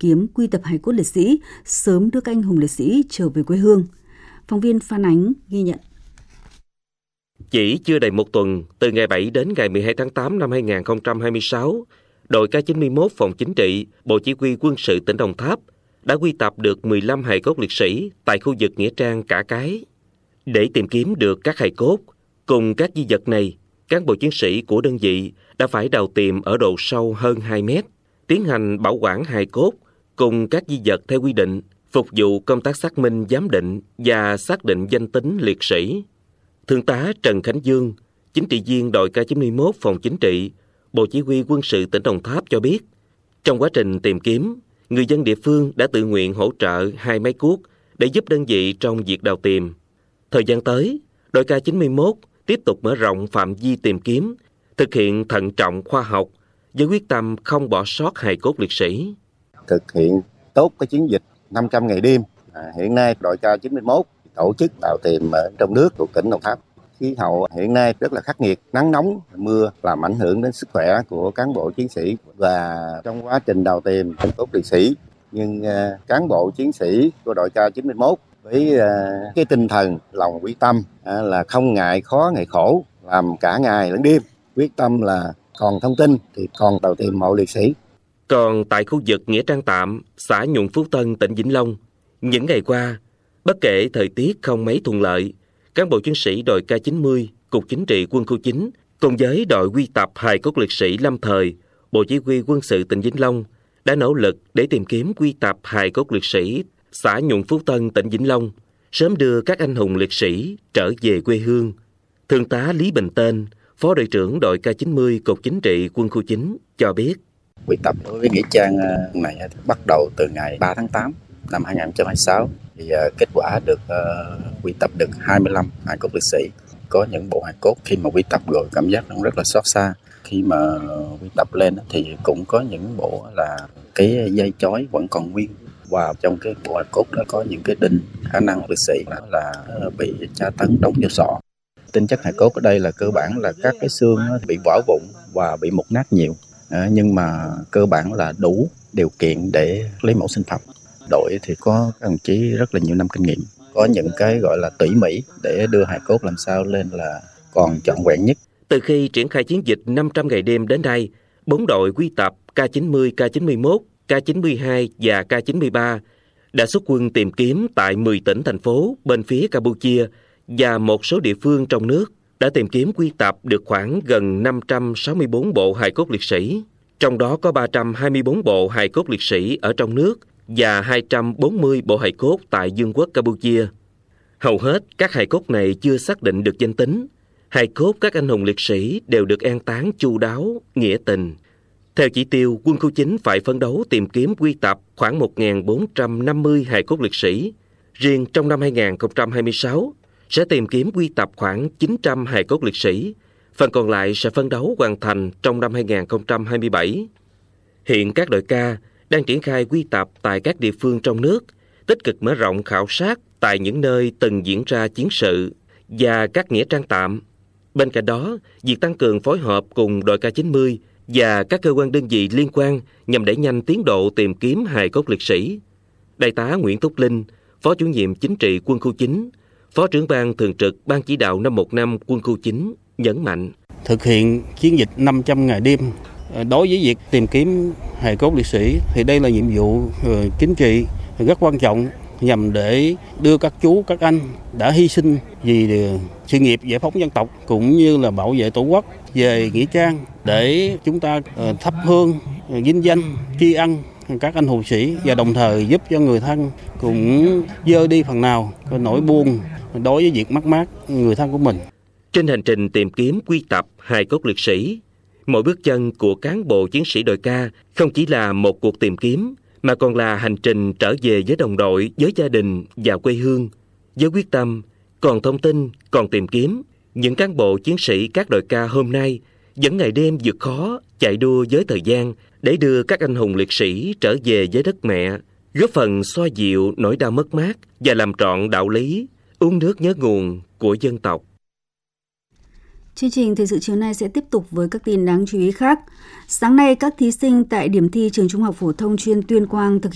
kiếm quy tập hài cốt liệt sĩ, sớm đưa các anh hùng liệt sĩ trở về quê hương. Phóng viên Phan Ánh ghi nhận. Chỉ chưa đầy một tuần, từ ngày 7 đến ngày 12 tháng 8 năm 2026, đội K91 Phòng Chính trị, Bộ Chỉ huy Quân sự tỉnh Đồng Tháp đã quy tập được 15 hài cốt liệt sĩ tại khu vực nghĩa trang Cả Cái. Để tìm kiếm được các hài cốt cùng các di vật này, cán bộ chiến sĩ của đơn vị đã phải đào tìm ở độ sâu hơn 2 mét, tiến hành bảo quản hài cốt cùng các di vật theo quy định, phục vụ công tác xác minh giám định và xác định danh tính liệt sĩ. Thượng tá Trần Khánh Dương, chính trị viên đội K91 Phòng Chính trị, Bộ Chỉ huy Quân sự tỉnh Đồng Tháp cho biết, trong quá trình tìm kiếm, người dân địa phương đã tự nguyện hỗ trợ 2 máy cuốc để giúp đơn vị trong việc đào tìm. Thời gian tới, đội K91 tiếp tục mở rộng phạm vi tìm kiếm, thực hiện thận trọng khoa học với quyết tâm không bỏ sót hài cốt liệt sĩ. Thực hiện tốt cái chiến dịch 500 ngày đêm. Hiện nay đội K91 tổ chức đào tìm ở trong nước của tỉnh Đồng Tháp. Khí hậu hiện nay rất là khắc nghiệt, nắng nóng, mưa làm ảnh hưởng đến sức khỏe của cán bộ chiến sĩ, và trong quá trình đào tìm hài cốt liệt sĩ, nhưng cán bộ chiến sĩ của đội K91 với cái tinh thần lòng quyết tâm là không ngại khó ngại khổ, làm cả ngày lẫn đêm, quyết tâm là còn thông tin thì còn đào tìm mộ liệt sĩ. Còn tại khu vực nghĩa trang tạm, xã Nhuận Phú Tân, tỉnh Vĩnh Long, những ngày qua, bất kể thời tiết không mấy thuận lợi, cán bộ chiến sĩ đội K90, Cục Chính trị Quân khu 9 cùng với đội quy tập hài cốt liệt sĩ lâm thời, Bộ Chỉ huy Quân sự tỉnh Vĩnh Long đã nỗ lực để tìm kiếm quy tập hài cốt liệt sĩ xã Nhuận Phú Tân, tỉnh Vĩnh Long, sớm đưa các anh hùng liệt sĩ trở về quê hương. Thượng tá Lý Bình Tên, Phó đội trưởng đội K90, Cục Chính trị Quân khu 9 cho biết. Quy tập đối với nghĩa trang này bắt đầu từ ngày 3 tháng 8 năm 2026. Thì kết quả được quy tập được 25 hài cốt liệt sĩ. Có những bộ hài cốt khi mà quy tập rồi cảm giác nó rất là xót xa. Khi mà quy tập lên thì cũng có những bộ là cái dây chói vẫn còn nguyên, và trong cái bộ hài cốt đó có những cái đinh, khả năng liệt sĩ là bị tra tấn đóng vô sọ. Tính chất hài cốt ở đây là cơ bản là các cái xương bị vỡ vụn và bị mục nát nhiều, nhưng mà cơ bản là đủ điều kiện để lấy mẫu sinh phẩm. Đội thì có các đồng chí rất là nhiều năm kinh nghiệm, có những cái gọi là tỉ mỉ để đưa hài cốt làm sao lên là còn trọn vẹn nhất. Từ khi triển khai chiến dịch 500 ngày đêm đến nay, 4 đội quy tập K90, K91, K92 và K93 đã xuất quân tìm kiếm tại 10 tỉnh, thành phố bên phía Campuchia và một số địa phương trong nước, đã tìm kiếm quy tập được khoảng gần 564 bộ hài cốt liệt sĩ. Trong đó có 324 bộ hài cốt liệt sĩ ở trong nước và 240 bộ hài cốt tại Vương quốc Campuchia. Hầu hết các hài cốt này chưa xác định được danh tính. Hài cốt các anh hùng liệt sĩ đều được an táng chu đáo, nghĩa tình. Theo chỉ tiêu, Quân khu 9 phải phấn đấu tìm kiếm quy tập khoảng 1.450 hài cốt liệt sĩ. Riêng trong năm 2026, sẽ tìm kiếm quy tập khoảng 900 hài cốt liệt sĩ. Phần còn lại sẽ phấn đấu hoàn thành trong năm 2027. Hiện các đội K đang triển khai quy tập tại các địa phương trong nước, tích cực mở rộng khảo sát tại những nơi từng diễn ra chiến sự và các nghĩa trang tạm. Bên cạnh đó, việc tăng cường phối hợp cùng đội K90 và các cơ quan đơn vị liên quan nhằm đẩy nhanh tiến độ tìm kiếm hài cốt liệt sĩ. Đại tá Nguyễn Thúc Linh, Phó chủ nhiệm Chính trị Quân khu 9, Phó trưởng ban thường trực Ban chỉ đạo 515 Quân khu 9 nhấn mạnh. Thực hiện chiến dịch 500 ngày đêm, đối với việc tìm kiếm hài cốt liệt sĩ thì đây là nhiệm vụ chính trị rất quan trọng, nhằm để đưa các chú, các anh đã hy sinh vì sự nghiệp giải phóng dân tộc cũng như là bảo vệ tổ quốc về nghĩa trang, để chúng ta thắp hương vinh danh tri ân các anh hùng sĩ, và đồng thời giúp cho người thân cũng vơi đi phần nào cái nỗi buồn đối với việc mất mát người thân của mình. Trên hành trình tìm kiếm quy tập hài cốt liệt sĩ, mỗi bước chân của cán bộ chiến sĩ đội K không chỉ là một cuộc tìm kiếm, mà còn là hành trình trở về với đồng đội, với gia đình và quê hương. Với quyết tâm, còn thông tin, còn tìm kiếm, những cán bộ chiến sĩ các đội K hôm nay vẫn ngày đêm vượt khó, chạy đua với thời gian để đưa các anh hùng liệt sĩ trở về với đất mẹ, góp phần xoa dịu nỗi đau mất mát và làm trọn đạo lý uống nước nhớ nguồn của dân tộc. Chương trình thời sự chiều nay sẽ tiếp tục với các tin đáng chú ý khác. Sáng nay, các thí sinh tại điểm thi trường Trung học phổ thông chuyên Tuyên Quang thực